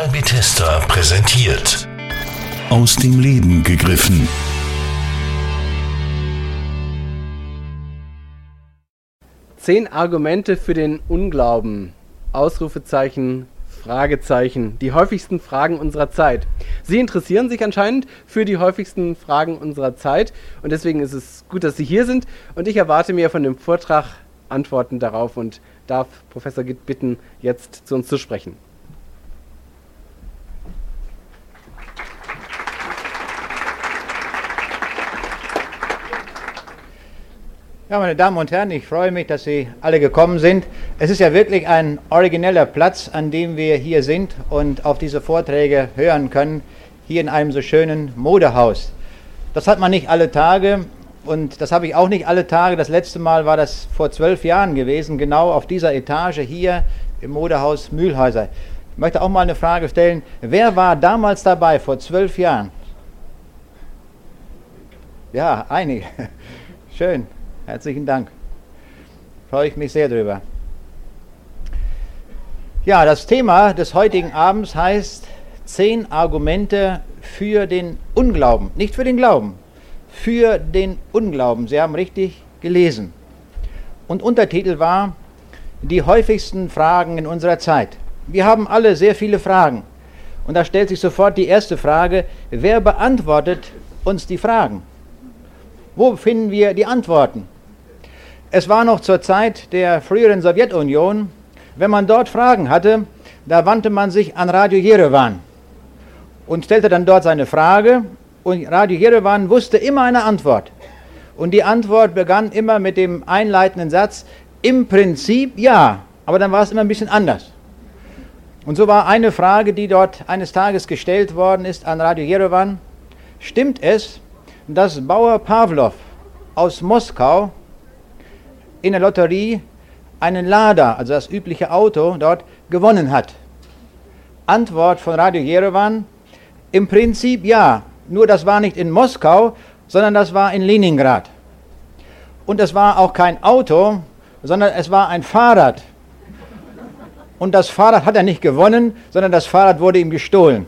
Wolfgang Bethesda präsentiert. Aus dem Leben gegriffen. Zehn Argumente für den Unglauben. Ausrufezeichen, Fragezeichen. Die häufigsten Fragen unserer Zeit. Sie interessieren sich anscheinend für die häufigsten Fragen unserer Zeit und deswegen ist es gut, dass Sie hier sind und ich erwarte mir von dem Vortrag Antworten darauf und darf Professor Gitt bitten, jetzt zu uns zu sprechen. Ja, meine Damen und Herren, ich freue mich, dass Sie alle gekommen sind. Es ist ja wirklich ein origineller Platz, an dem wir hier sind und auf diese Vorträge hören können, hier in einem so schönen Modehaus. Das hat man nicht alle Tage und das habe ich auch nicht alle Tage. Das letzte Mal war das vor 12 Jahren gewesen, genau auf dieser Etage hier im Modehaus Mühlhäuser. Ich möchte auch mal eine Frage stellen. Wer war damals dabei, vor 12 Jahren? Ja, einige. Schön. Herzlichen Dank. Freue ich mich sehr drüber. Ja, das Thema des heutigen Abends heißt 10 Argumente für den Unglauben. Nicht für den Glauben, für den Unglauben. Sie haben richtig gelesen. Und Untertitel war die häufigsten Fragen in unserer Zeit. Wir haben alle sehr viele Fragen. Und da stellt sich sofort die erste Frage, wer beantwortet uns die Fragen? Wo finden wir die Antworten? Es war noch zur Zeit der früheren Sowjetunion, wenn man dort Fragen hatte, da wandte man sich an Radio Jerewan und stellte dann dort seine Frage und Radio Jerewan wusste immer eine Antwort. Und die Antwort begann immer mit dem einleitenden Satz, im Prinzip ja, aber dann war es immer ein bisschen anders. Und so war eine Frage, die dort eines Tages gestellt worden ist an Radio Jerewan, stimmt es, dass Bauer Pawlow aus Moskau in der Lotterie einen Lada, also das übliche Auto, dort gewonnen hat? Antwort von Radio Jerewan, im Prinzip ja, nur das war nicht in Moskau, sondern das war in Leningrad. Und es war auch kein Auto, sondern es war ein Fahrrad. Und das Fahrrad hat er nicht gewonnen, sondern das Fahrrad wurde ihm gestohlen.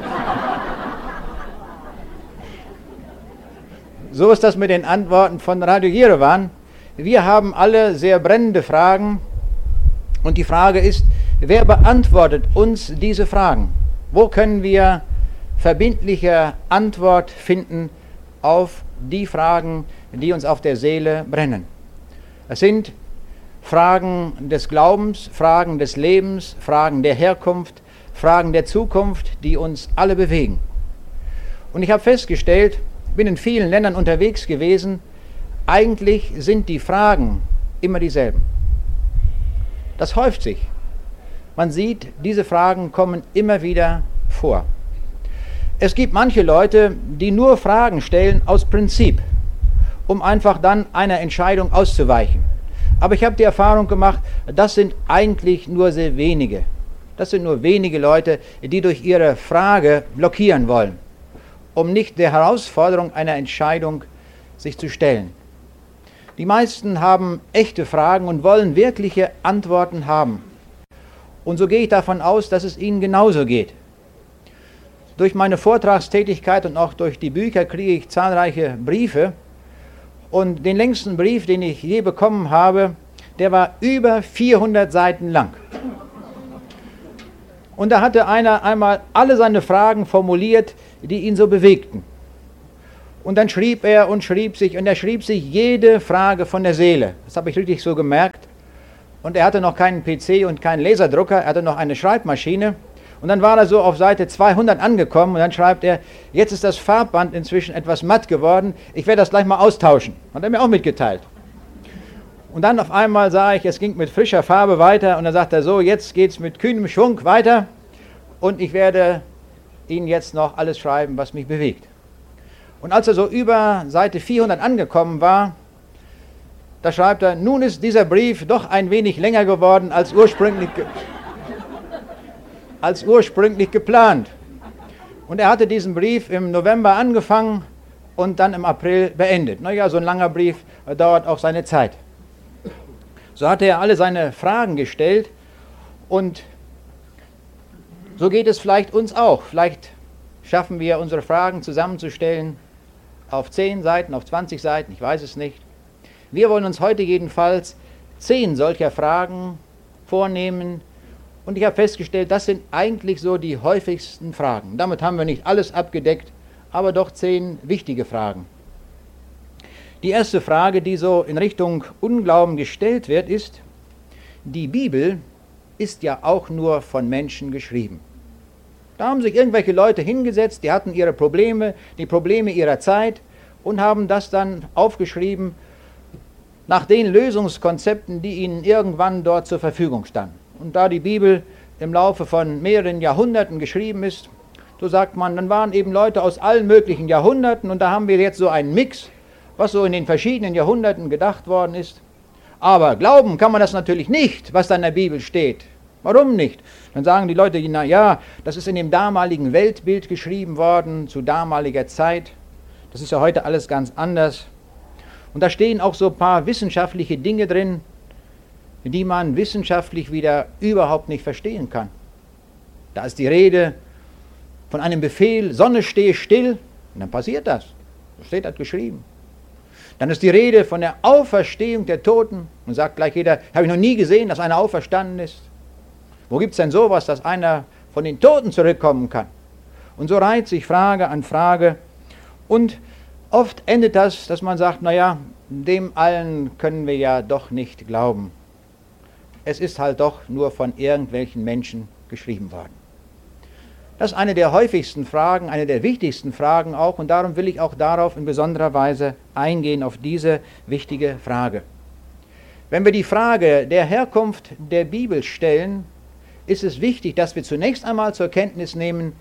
So ist das mit den Antworten von Radio Jerewan. Wir haben alle sehr brennende Fragen und die Frage ist, wer beantwortet uns diese Fragen? Wo können wir verbindliche Antwort finden auf die Fragen, die uns auf der Seele brennen? Es sind Fragen des Glaubens, Fragen des Lebens, Fragen der Herkunft, Fragen der Zukunft, die uns alle bewegen. Und ich habe festgestellt, bin in vielen Ländern unterwegs gewesen, eigentlich sind die Fragen immer dieselben. Das häuft sich. Man sieht, diese Fragen kommen immer wieder vor. Es gibt manche Leute, die nur Fragen stellen aus Prinzip, um einfach dann einer Entscheidung auszuweichen. Aber ich habe die Erfahrung gemacht, das sind eigentlich nur sehr wenige. Das sind nur wenige Leute, die durch ihre Frage blockieren wollen, um nicht der Herausforderung einer Entscheidung sich zu stellen. Die meisten haben echte Fragen und wollen wirkliche Antworten haben. Und so gehe ich davon aus, dass es Ihnen genauso geht. Durch meine Vortragstätigkeit und auch durch die Bücher kriege ich zahlreiche Briefe. Und den längsten Brief, den ich je bekommen habe, der war über 400 Seiten lang. Und da hatte einer einmal alle seine Fragen formuliert, die ihn so bewegten. Und dann schrieb er und schrieb sich jede Frage von der Seele. Das habe ich richtig so gemerkt. Und er hatte noch keinen PC und keinen Laserdrucker, er hatte noch eine Schreibmaschine. Und dann war er so auf Seite 200 angekommen und dann schreibt er, jetzt ist das Farbband inzwischen etwas matt geworden, ich werde das gleich mal austauschen. Hat er mir auch mitgeteilt. Und dann auf einmal sah ich, es ging mit frischer Farbe weiter und dann sagt er so, jetzt geht es mit kühnem Schwung weiter und ich werde Ihnen jetzt noch alles schreiben, was mich bewegt. Und als er so über Seite 400 angekommen war, da schreibt er, nun ist dieser Brief doch ein wenig länger geworden als ursprünglich geplant. Und er hatte diesen Brief im November angefangen und dann im April beendet. Naja, so ein langer Brief dauert auch seine Zeit. So hatte er alle seine Fragen gestellt und So geht es vielleicht uns auch. Vielleicht schaffen wir unsere Fragen zusammenzustellen auf 10 Seiten, auf 20 Seiten, ich weiß es nicht. Wir wollen uns heute jedenfalls 10 solcher Fragen vornehmen und ich habe festgestellt, das sind eigentlich so die häufigsten Fragen. Damit haben wir nicht alles abgedeckt, aber doch 10 wichtige Fragen. Die erste Frage, die so in Richtung Unglauben gestellt wird, ist: Die Bibel ist ja auch nur von Menschen geschrieben. Da haben sich irgendwelche Leute hingesetzt, die hatten ihre Probleme, die Probleme ihrer Zeit und haben das dann aufgeschrieben nach den Lösungskonzepten, die ihnen irgendwann dort zur Verfügung standen. Und da die Bibel im Laufe von mehreren Jahrhunderten geschrieben ist, so sagt man, dann waren eben Leute aus allen möglichen Jahrhunderten und da haben wir jetzt so einen Mix, was so in den verschiedenen Jahrhunderten gedacht worden ist. Aber glauben kann man das natürlich nicht, was da in der Bibel steht. Warum nicht? Dann sagen die Leute, na ja, das ist in dem damaligen Weltbild geschrieben worden, zu damaliger Zeit. Das ist ja heute alles ganz anders. Und da stehen auch so ein paar wissenschaftliche Dinge drin, die man wissenschaftlich wieder überhaupt nicht verstehen kann. Da ist die Rede von einem Befehl, Sonne stehe still, und dann passiert das. So steht das geschrieben. Dann ist die Rede von der Auferstehung der Toten und sagt gleich jeder, habe ich noch nie gesehen, dass einer auferstanden ist. Wo gibt es denn sowas, dass einer von den Toten zurückkommen kann? Und so reiht sich Frage an Frage und oft endet das, dass man sagt, naja, dem allen können wir ja doch nicht glauben. Es ist halt doch nur von irgendwelchen Menschen geschrieben worden. Das ist eine der häufigsten Fragen, eine der wichtigsten Fragen auch, und darum will ich auch darauf in besonderer Weise eingehen, auf diese wichtige Frage. Wenn wir die Frage der Herkunft der Bibel stellen, ist es wichtig, dass wir zunächst einmal zur Kenntnis nehmen,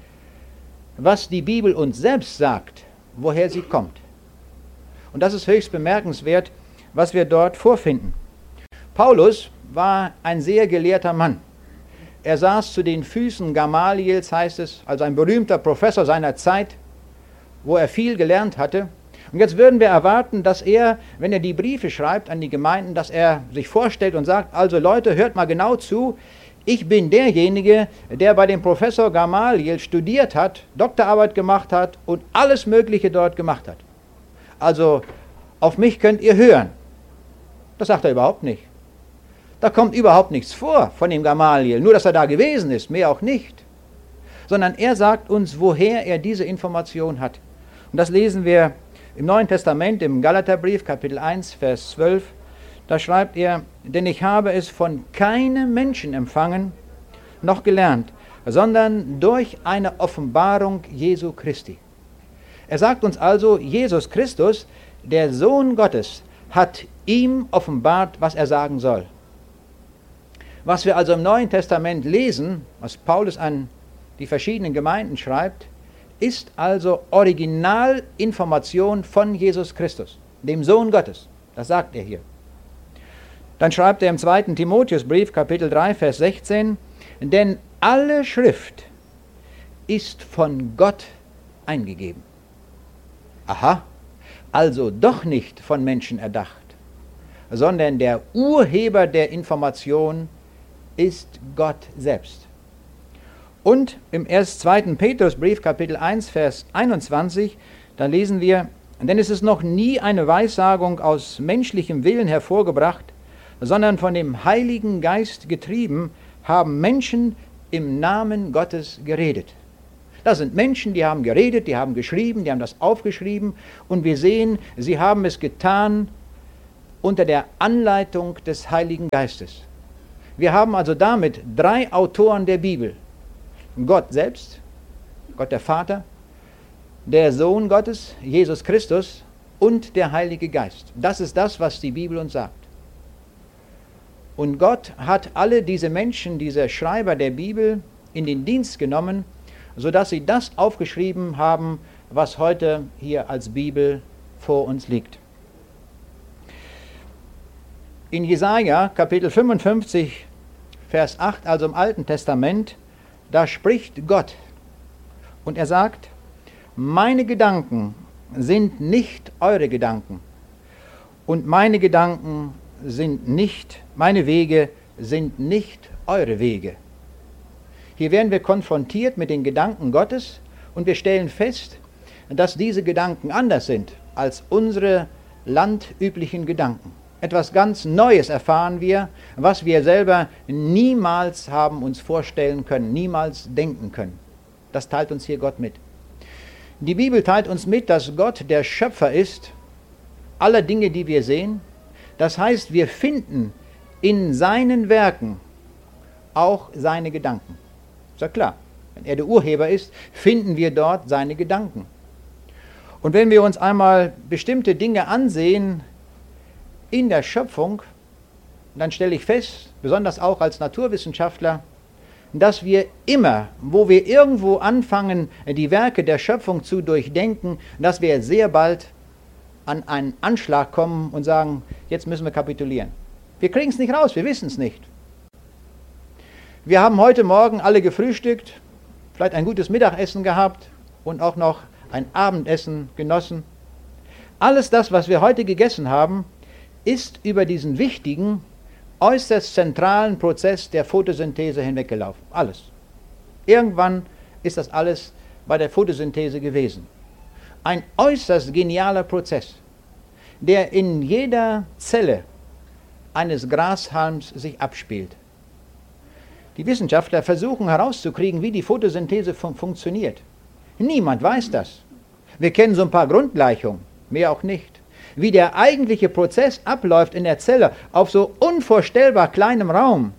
was die Bibel uns selbst sagt, woher sie kommt. Und das ist höchst bemerkenswert, was wir dort vorfinden. Paulus war ein sehr gelehrter Mann. Er saß zu den Füßen Gamaliels, heißt es, also ein berühmter Professor seiner Zeit, wo er viel gelernt hatte. Und jetzt würden wir erwarten, dass er, wenn er die Briefe schreibt an die Gemeinden, dass er sich vorstellt und sagt, also Leute, hört mal genau zu, ich bin derjenige, der bei dem Professor Gamaliel studiert hat, Doktorarbeit gemacht hat und alles Mögliche dort gemacht hat. Also auf mich könnt ihr hören. Das sagt er überhaupt nicht. Da kommt überhaupt nichts vor von dem Gamaliel, nur dass er da gewesen ist, mehr auch nicht. Sondern er sagt uns, woher er diese Information hat. Und das lesen wir im Neuen Testament, im Galaterbrief, Kapitel 1, Vers 12. Da schreibt er, denn ich habe es von keinem Menschen empfangen, noch gelernt, sondern durch eine Offenbarung Jesu Christi. Er sagt uns also, Jesus Christus, der Sohn Gottes, hat ihm offenbart, was er sagen soll. Was wir also im Neuen Testament lesen, was Paulus an die verschiedenen Gemeinden schreibt, ist also Originalinformation von Jesus Christus, dem Sohn Gottes. Das sagt er hier. Dann schreibt er im 2. Timotheusbrief, Kapitel 3, Vers 16, denn alle Schrift ist von Gott eingegeben. Aha, also doch nicht von Menschen erdacht, sondern der Urheber der Information ist Gott selbst. Und im 2. Petrusbrief, Kapitel 1, Vers 21, da lesen wir, denn es ist noch nie eine Weissagung aus menschlichem Willen hervorgebracht, sondern von dem Heiligen Geist getrieben, haben Menschen im Namen Gottes geredet. Das sind Menschen, die haben geredet, die haben geschrieben, die haben das aufgeschrieben und wir sehen, sie haben es getan unter der Anleitung des Heiligen Geistes. Wir haben also damit 3 Autoren der Bibel. Gott selbst, Gott der Vater, der Sohn Gottes, Jesus Christus und der Heilige Geist. Das ist das, was die Bibel uns sagt. Und Gott hat alle diese Menschen, diese Schreiber der Bibel in den Dienst genommen, sodass sie das aufgeschrieben haben, was heute hier als Bibel vor uns liegt. In Jesaja, Kapitel 55, Vers 8, also im Alten Testament, da spricht Gott und er sagt, meine Gedanken sind nicht eure Gedanken und meine Gedanken sind nicht, meine Wege sind nicht eure Wege. Hier werden wir konfrontiert mit den Gedanken Gottes und wir stellen fest, dass diese Gedanken anders sind als unsere landüblichen Gedanken. Etwas ganz Neues erfahren wir, was wir selber niemals haben uns vorstellen können, niemals denken können. Das teilt uns hier Gott mit. Die Bibel teilt uns mit, dass Gott der Schöpfer ist aller Dinge, die wir sehen. Das heißt, wir finden in seinen Werken auch seine Gedanken. Ist ja klar. Wenn er der Urheber ist, finden wir dort seine Gedanken. Und wenn wir uns einmal bestimmte Dinge ansehen in der Schöpfung, dann stelle ich fest, besonders auch als Naturwissenschaftler, dass wir immer, wo wir irgendwo anfangen, die Werke der Schöpfung zu durchdenken, dass wir sehr bald an einen Anschlag kommen und sagen, jetzt müssen wir kapitulieren. Wir kriegen es nicht raus, wir wissen es nicht. Wir haben heute Morgen alle gefrühstückt, vielleicht ein gutes Mittagessen gehabt und auch noch ein Abendessen genossen. Alles das, was wir heute gegessen haben, ist über diesen wichtigen, äußerst zentralen Prozess der Photosynthese hinweggelaufen. Alles. Irgendwann ist das alles bei der Photosynthese gewesen. Ein äußerst genialer Prozess, der in jeder Zelle eines Grashalms sich abspielt. Die Wissenschaftler versuchen herauszukriegen, wie die Photosynthese funktioniert. Niemand weiß das. Wir kennen so ein paar Grundgleichungen, mehr auch nicht. Wie der eigentliche Prozess abläuft in der Zelle, auf so unvorstellbar kleinem Raum,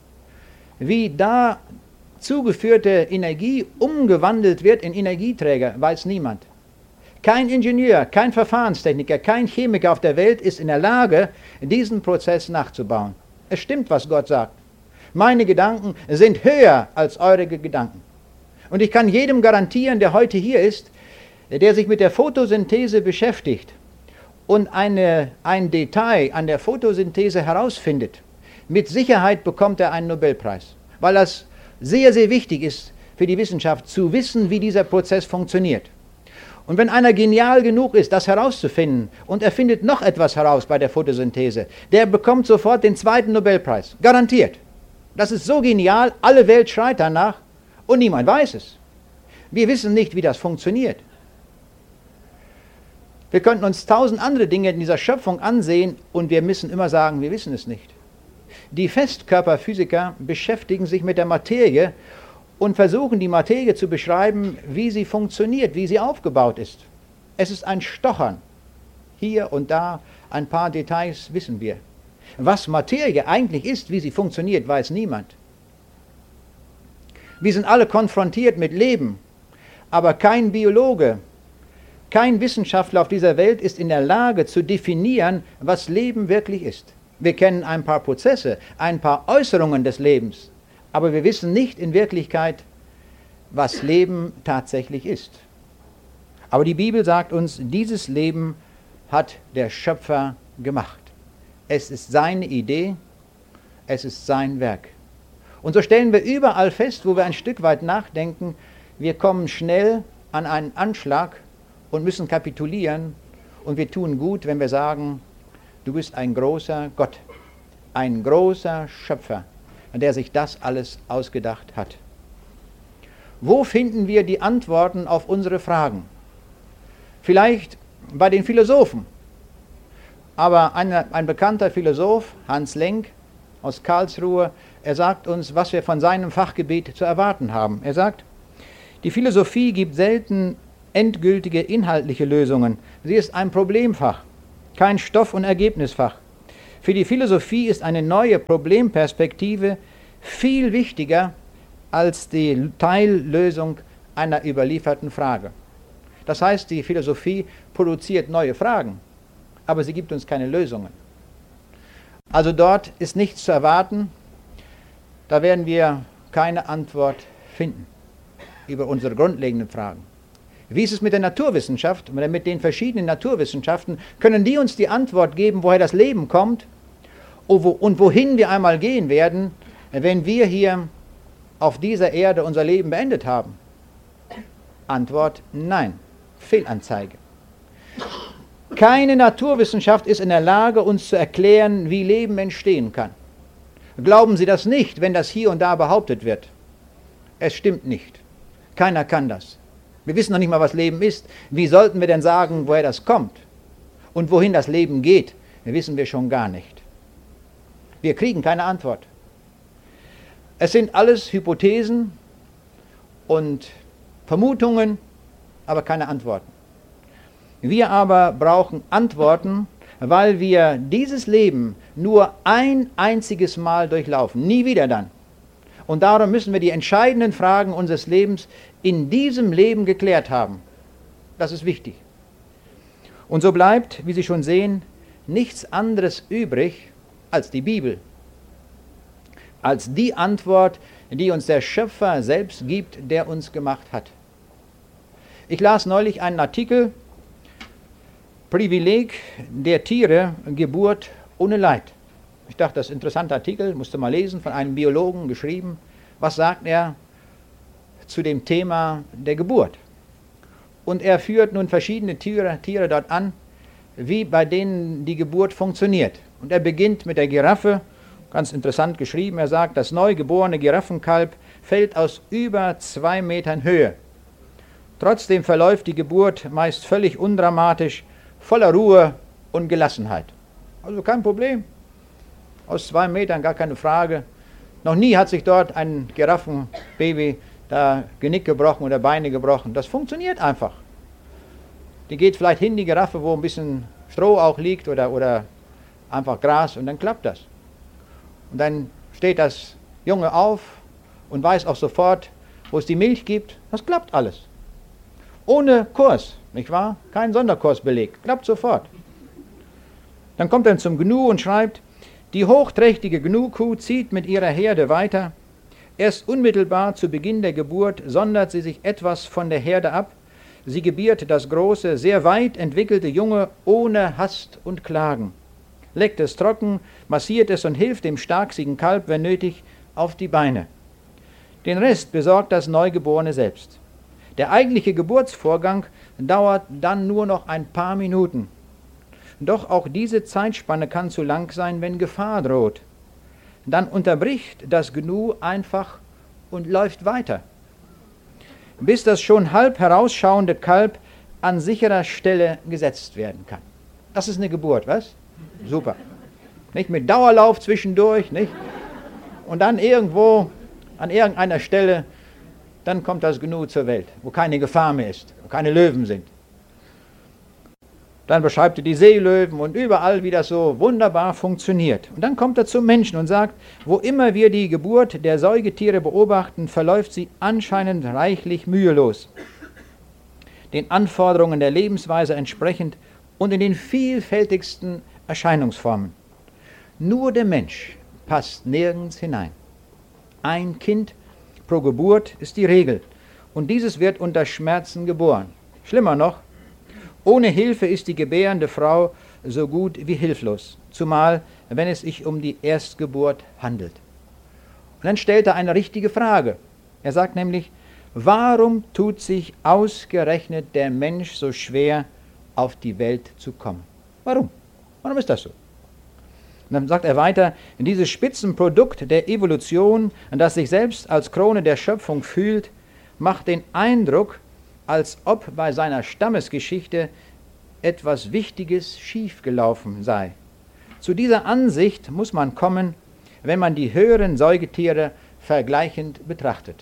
wie da zugeführte Energie umgewandelt wird in Energieträger, weiß niemand. Kein Ingenieur, kein Verfahrenstechniker, kein Chemiker auf der Welt ist in der Lage, diesen Prozess nachzubauen. Es stimmt, was Gott sagt. Meine Gedanken sind höher als eure Gedanken. Und ich kann jedem garantieren, der heute hier ist, der sich mit der Photosynthese beschäftigt und ein Detail an der Photosynthese herausfindet, mit Sicherheit bekommt er einen Nobelpreis, weil das sehr, sehr wichtig ist für die Wissenschaft, zu wissen, wie dieser Prozess funktioniert. Und wenn einer genial genug ist, das herauszufinden und er findet noch etwas heraus bei der Photosynthese, der bekommt sofort den zweiten Nobelpreis, garantiert. Das ist so genial, alle Welt schreit danach und niemand weiß es. Wir wissen nicht, wie das funktioniert. Wir könnten uns 1000 andere Dinge in dieser Schöpfung ansehen und wir müssen immer sagen, wir wissen es nicht. Die Festkörperphysiker beschäftigen sich mit der Materie und versuchen die Materie zu beschreiben, wie sie funktioniert, wie sie aufgebaut ist. Es ist ein Stochern. Hier und da ein paar Details wissen wir. Was Materie eigentlich ist, wie sie funktioniert, weiß niemand. Wir sind alle konfrontiert mit Leben, aber kein Biologe, kein Wissenschaftler auf dieser Welt ist in der Lage zu definieren, was Leben wirklich ist. Wir kennen ein paar Prozesse, ein paar Äußerungen des Lebens, aber wir wissen nicht in Wirklichkeit, was Leben tatsächlich ist. Aber die Bibel sagt uns, dieses Leben hat der Schöpfer gemacht. Es ist seine Idee, es ist sein Werk. Und so stellen wir überall fest, wo wir ein Stück weit nachdenken, wir kommen schnell an einen Anschlag und müssen kapitulieren. Und wir tun gut, wenn wir sagen, du bist ein großer Gott, ein großer Schöpfer, der sich das alles ausgedacht hat. Wo finden wir die Antworten auf unsere Fragen? Vielleicht bei den Philosophen. Aber ein bekannter Philosoph, Hans Lenk aus Karlsruhe, er sagt uns, was wir von seinem Fachgebiet zu erwarten haben. Er sagt, die Philosophie gibt selten endgültige inhaltliche Lösungen. Sie ist ein Problemfach, kein Stoff- und Ergebnisfach. Für die Philosophie ist eine neue Problemperspektive viel wichtiger als die Teillösung einer überlieferten Frage. Das heißt, die Philosophie produziert neue Fragen, aber sie gibt uns keine Lösungen. Also dort ist nichts zu erwarten, da werden wir keine Antwort finden über unsere grundlegenden Fragen. Wie ist es mit der Naturwissenschaft, mit den verschiedenen Naturwissenschaften? Können die uns die Antwort geben, woher das Leben kommt und wohin wir einmal gehen werden, wenn wir hier auf dieser Erde unser Leben beendet haben? Antwort: Nein. Fehlanzeige. Keine Naturwissenschaft ist in der Lage, uns zu erklären, wie Leben entstehen kann. Glauben Sie das nicht, wenn das hier und da behauptet wird. Es stimmt nicht. Keiner kann das. Wir wissen noch nicht mal, was Leben ist. Wie sollten wir denn sagen, woher das kommt? Und wohin das Leben geht, wissen wir schon gar nicht. Wir kriegen keine Antwort. Es sind alles Hypothesen und Vermutungen, aber keine Antworten. Wir aber brauchen Antworten, weil wir dieses Leben nur ein einziges Mal durchlaufen, nie wieder dann. Und darum müssen wir die entscheidenden Fragen unseres Lebens in diesem Leben geklärt haben. Das ist wichtig. Und so bleibt, wie Sie schon sehen, nichts anderes übrig als die Bibel. Als die Antwort, die uns der Schöpfer selbst gibt, der uns gemacht hat. Ich las neulich einen Artikel, Privileg der Tiere, Geburt ohne Leid. Ich dachte, das ist ein interessanter Artikel, musste mal lesen, von einem Biologen geschrieben. Was sagt er zu dem Thema der Geburt? Und er führt nun verschiedene Tiere dort an, wie bei denen die Geburt funktioniert. Und er beginnt mit der Giraffe, ganz interessant geschrieben. Er sagt, das neugeborene Giraffenkalb fällt aus über 2 Metern Höhe. Trotzdem verläuft die Geburt meist völlig undramatisch, voller Ruhe und Gelassenheit. Also kein Problem. Aus 2 Metern gar keine Frage. Noch nie hat sich dort ein Giraffenbaby da Genick gebrochen oder Beine gebrochen. Das funktioniert einfach. Die geht vielleicht hin, die Giraffe, wo ein bisschen Stroh auch liegt oder einfach Gras, und dann klappt das. Und dann steht das Junge auf und weiß auch sofort, wo es die Milch gibt. Das klappt alles. Ohne Kurs, nicht wahr? Kein Sonderkurs belegt. Klappt sofort. Dann kommt er zum Gnu und schreibt, die hochträchtige Gnu-Kuh zieht mit ihrer Herde weiter. Erst unmittelbar zu Beginn der Geburt sondert sie sich etwas von der Herde ab. Sie gebiert das große, sehr weit entwickelte Junge ohne Hast und Klagen, leckt es trocken, massiert es und hilft dem starksigen Kalb, wenn nötig, auf die Beine. Den Rest besorgt das Neugeborene selbst. Der eigentliche Geburtsvorgang dauert dann nur noch ein paar Minuten. Doch auch diese Zeitspanne kann zu lang sein, wenn Gefahr droht. Dann unterbricht das Gnu einfach und läuft weiter, bis das schon halb herausschauende Kalb an sicherer Stelle gesetzt werden kann. Das ist eine Geburt, was? Super. Nicht mit Dauerlauf zwischendurch, nicht? Und dann irgendwo, an irgendeiner Stelle, dann kommt das Gnu zur Welt, wo keine Gefahr mehr ist, wo keine Löwen sind. Dann beschreibt er die Seelöwen und überall, wie das so wunderbar funktioniert. Und dann kommt er zum Menschen und sagt, wo immer wir die Geburt der Säugetiere beobachten, verläuft sie anscheinend reichlich mühelos, den Anforderungen der Lebensweise entsprechend und in den vielfältigsten Erscheinungsformen. Nur der Mensch passt nirgends hinein. Ein Kind pro Geburt ist die Regel und dieses wird unter Schmerzen geboren. Schlimmer noch, ohne Hilfe ist die gebärende Frau so gut wie hilflos, zumal wenn es sich um die Erstgeburt handelt. Und dann stellt er eine richtige Frage. Er sagt nämlich, warum tut sich ausgerechnet der Mensch so schwer, auf die Welt zu kommen? Warum? Warum ist das so? Und dann sagt er weiter, dieses Spitzenprodukt der Evolution, das sich selbst als Krone der Schöpfung fühlt, macht den Eindruck, als ob bei seiner Stammesgeschichte etwas Wichtiges schiefgelaufen sei. Zu dieser Ansicht muss man kommen, wenn man die höheren Säugetiere vergleichend betrachtet.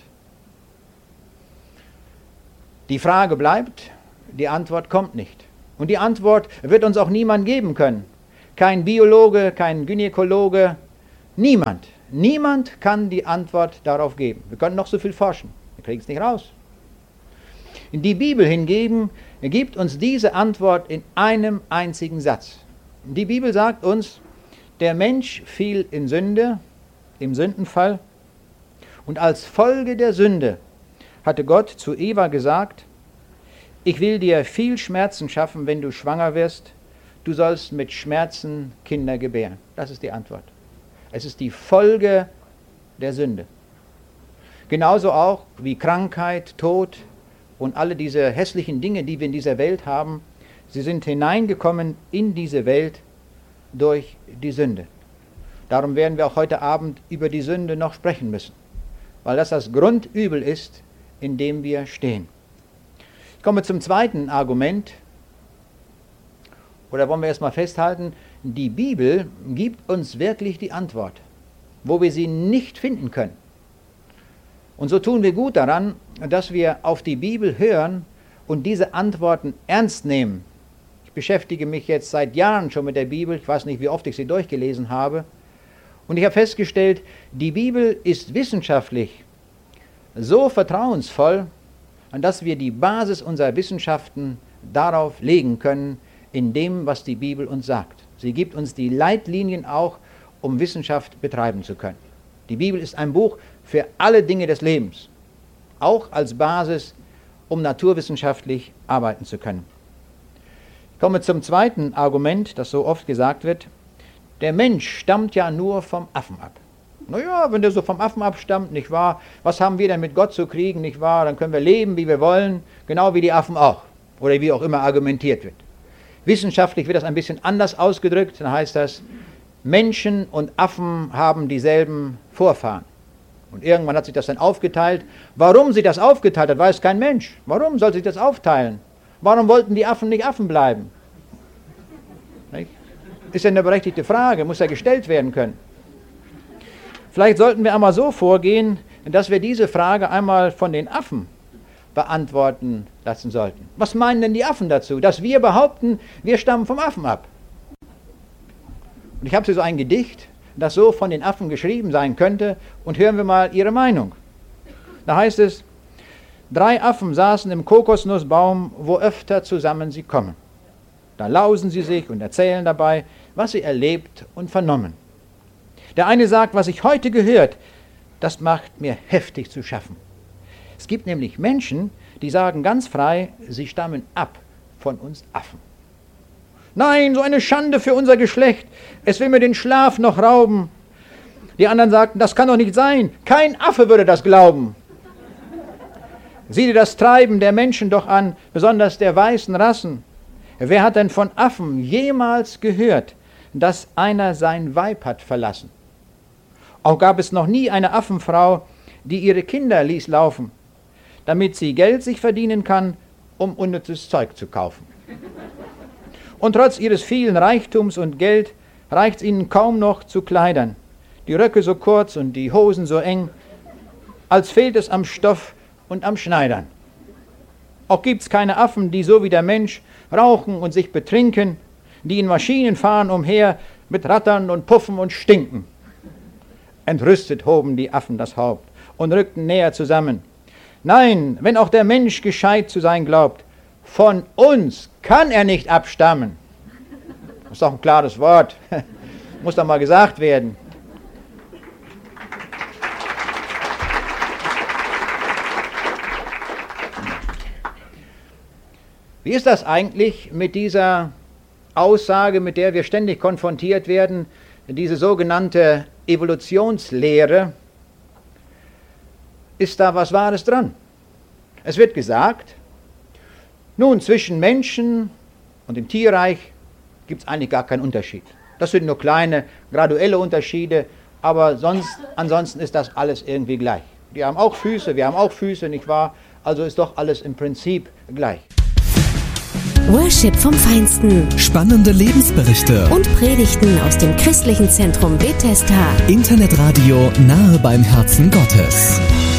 Die Frage bleibt, die Antwort kommt nicht. Und die Antwort wird uns auch niemand geben können. Kein Biologe, kein Gynäkologe, niemand. Niemand kann die Antwort darauf geben. Wir können noch so viel forschen, wir kriegen es nicht raus. Die Bibel hingegen gibt uns diese Antwort in einem einzigen Satz. Die Bibel sagt uns, der Mensch fiel in Sünde, im Sündenfall, und als Folge der Sünde hatte Gott zu Eva gesagt, ich will dir viel Schmerzen schaffen, wenn du schwanger wirst, du sollst mit Schmerzen Kinder gebären. Das ist die Antwort. Es ist die Folge der Sünde. Genauso auch wie Krankheit, Tod und alle diese hässlichen Dinge, die wir in dieser Welt haben, sie sind hineingekommen in diese Welt durch die Sünde. Darum werden wir auch heute Abend über die Sünde noch sprechen müssen. weil das Grundübel ist, in dem wir stehen. Ich komme zum zweiten Argument. Oder wollen wir erstmal festhalten, die Bibel gibt uns wirklich die Antwort, wo wir sie nicht finden können. Und so tun wir gut daran, dass wir auf die Bibel hören und diese Antworten ernst nehmen. Ich beschäftige mich jetzt seit Jahren schon mit der Bibel, ich weiß nicht, wie oft ich sie durchgelesen habe, und ich habe festgestellt, die Bibel ist wissenschaftlich so vertrauensvoll, dass wir die Basis unserer Wissenschaften darauf legen können, in dem, was die Bibel uns sagt. Sie gibt uns die Leitlinien auch, um Wissenschaft betreiben zu können. Die Bibel ist ein Buch für alle Dinge des Lebens, auch als Basis, um naturwissenschaftlich arbeiten zu können. Ich komme zum zweiten Argument, das so oft gesagt wird. Der Mensch stammt ja nur vom Affen ab. Naja, wenn der so vom Affen abstammt, nicht wahr, was haben wir denn mit Gott zu kriegen, nicht wahr, dann können wir leben, wie wir wollen, genau wie die Affen auch, oder wie auch immer argumentiert wird. Wissenschaftlich wird das ein bisschen anders ausgedrückt, dann heißt das, Menschen und Affen haben dieselben Vorfahren. Und irgendwann hat sich das dann aufgeteilt. Warum sich das aufgeteilt hat, weiß kein Mensch. Warum soll sich das aufteilen? Warum wollten die Affen nicht Affen bleiben? Ist ja eine berechtigte Frage, muss ja gestellt werden können. Vielleicht sollten wir einmal so vorgehen, dass wir diese Frage einmal von den Affen beantworten lassen sollten. Was meinen denn die Affen dazu, dass wir behaupten, wir stammen vom Affen ab? Und ich habe hier so ein Gedicht, das so von den Affen geschrieben sein könnte, und hören wir mal ihre Meinung. Da heißt es, 3 Affen saßen im Kokosnussbaum, wo öfter zusammen sie kommen. Da lausen sie sich und erzählen dabei, was sie erlebt und vernommen. Der eine sagt, was ich heute gehört, das macht mir heftig zu schaffen. Es gibt nämlich Menschen, die sagen ganz frei, sie stammen ab von uns Affen. Nein, so eine Schande für unser Geschlecht, es will mir den Schlaf noch rauben. Die anderen sagten, das kann doch nicht sein, kein Affe würde das glauben. Sieh dir das Treiben der Menschen doch an, besonders der weißen Rassen. Wer hat denn von Affen jemals gehört, dass einer sein Weib hat verlassen? Auch gab es noch nie eine Affenfrau, die ihre Kinder ließ laufen, damit sie Geld sich verdienen kann, um unnützes Zeug zu kaufen. Und trotz ihres vielen Reichtums und Geld reicht es ihnen kaum noch zu Kleidern. Die Röcke so kurz und die Hosen so eng, als fehlt es am Stoff und am Schneidern. Auch gibt es keine Affen, die so wie der Mensch rauchen und sich betrinken, die in Maschinen fahren umher mit Rattern und Puffen und Stinken. Entrüstet hoben die Affen das Haupt und rückten näher zusammen. Nein, wenn auch der Mensch gescheit zu sein glaubt, von uns kann er nicht abstammen. Das ist doch ein klares Wort. Muss doch mal gesagt werden. Wie ist das eigentlich mit dieser Aussage, mit der wir ständig konfrontiert werden, diese sogenannte Evolutionslehre? Ist da was Wahres dran? Es wird gesagt, nun, zwischen Menschen und dem Tierreich gibt es eigentlich gar keinen Unterschied. Das sind nur kleine, graduelle Unterschiede, aber ansonsten ist das alles irgendwie gleich. Die haben auch Füße, wir haben auch Füße, nicht wahr? Also ist doch alles im Prinzip gleich. Worship vom Feinsten. Spannende Lebensberichte Und Predigten aus dem christlichen Zentrum Bethesda. Internetradio nahe beim Herzen Gottes.